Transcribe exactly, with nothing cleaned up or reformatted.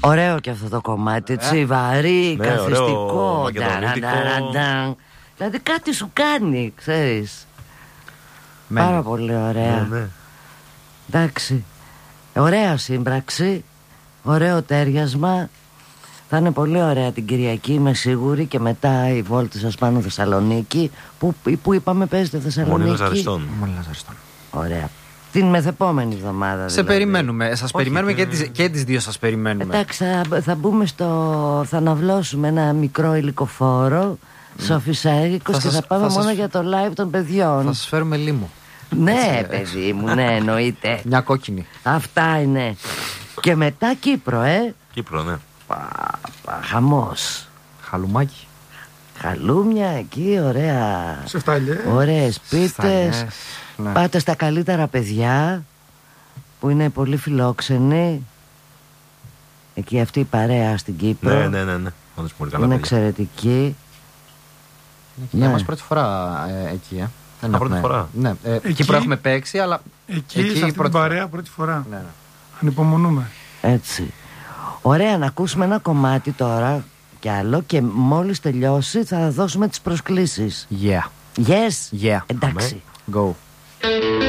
Ωραίο και αυτό το κομμάτι, έτσι, βαρύ, ναι, καθιστικό. Ωραίο, δηλαδή κάτι σου κάνει, ξέρεις. Μένει. Πάρα πολύ ωραία. Ναι, ναι. Εντάξει. Ωραία σύμπραξη. Ωραίο τέριασμα. Θα είναι πολύ ωραία την Κυριακή, είμαι σίγουρη. Και μετά η βόλτα σας πάνω Θεσσαλονίκη. Που, που είπαμε παίζετε Θεσσαλονίκη? Μονή Λαζαριστών. Ωραία. Την μεθεπόμενη εβδομάδα. Σε δηλαδή. περιμένουμε. Σας περιμένουμε και, τις, και τις δύο σας περιμένουμε. Εντάξει, θα, θα μπούμε στο. Θα αναβλώσουμε ένα μικρό υλικοφόρο. Mm. Σοφισαίγικος και σας, θα πάμε θα μόνο σας, για το live των παιδιών. Θα σας φέρουμε λίμο. Ναι, έτσι, παιδί μου, ναι, εννοείται. Μια κόκκινη. Αυτά είναι. Και μετά Κύπρο, ε. Κύπρο, ναι. Πα, πα, χαμός. Χαλουμάκι. Χαλούμια εκεί, ωραία. Σε φτάλιες. Ωραίες πίτες. Ναι. Πάτε στα καλύτερα παιδιά που είναι πολύ φιλόξενοι. Εκεί αυτή η παρέα στην Κύπρο. Ναι, ναι, ναι, ναι. Όντως πολύ καλά είναι παιδιά. εξαιρετική. Είναι και για μας πρώτη φορά ε, εκεί, ε. Δεν πρώτη φορά. Ναι, ε, εκεί, Κύπρο έχουμε παίξει, αλλά εκεί, εκεί σε αυτή πρώτη την παρέα φορά. πρώτη φορά. Ναι, ναι. Ανυπομονούμε. Έτσι. Ωραία, να ακούσουμε ένα κομμάτι τώρα κι άλλο και μόλις τελειώσει θα δώσουμε τις προσκλήσεις. Yeah. Yes. Yeah. Εντάξει. Go.